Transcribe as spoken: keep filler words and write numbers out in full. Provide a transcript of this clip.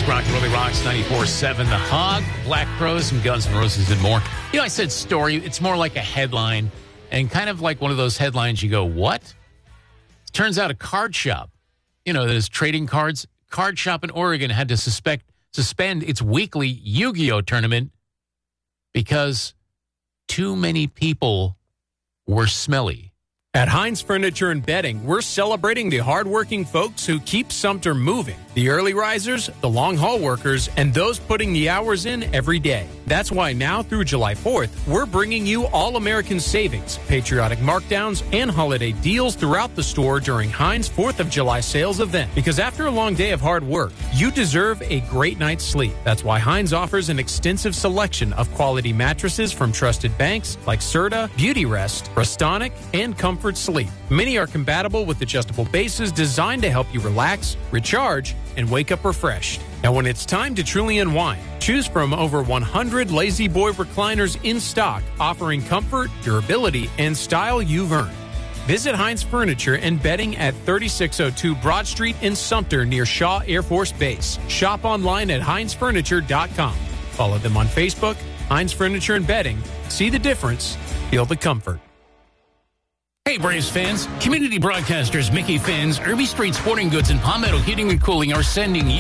Classic Rock Really Rocks ninety-four seven. The Hog, Black Crowes, and Guns N' Roses and more. You know, I said story. It's more like a headline and kind of like one of those headlines you go, what? It turns out a card shop, you know, that is trading cards, card shop in Oregon had to suspect, suspend its weekly Yu-Gi-Oh! Tournament because too many people were smelly. At Heinz Furniture and Bedding, we're celebrating the hardworking folks who keep Sumter moving. The early risers, the long haul workers, and those putting the hours in every day. That's why now through July fourth, we're bringing you all-American savings, patriotic markdowns, and holiday deals throughout the store during Heinz fourth of July sales event. Because after a long day of hard work, you deserve a great night's sleep. That's why Heinz offers an extensive selection of quality mattresses from trusted banks like Serta, Beautyrest, Restonic, and Comfort Sleep. Many are compatible with adjustable bases designed to help you relax, recharge, and wake up refreshed. Now, when it's time to truly unwind, choose from over one hundred Lazy Boy recliners in stock, offering comfort, durability, and style you've earned. Visit Heinz Furniture and Bedding at thirty-six oh two Broad Street in Sumter near Shaw Air Force Base. Shop online at heinz furniture dot com. Follow them on Facebook, Heinz Furniture and Bedding. See the difference. Feel the comfort. Hey, Braves fans. Community broadcasters Mickey Finn's, Irby Street Sporting Goods, and Palmetto Heating and Cooling are sending you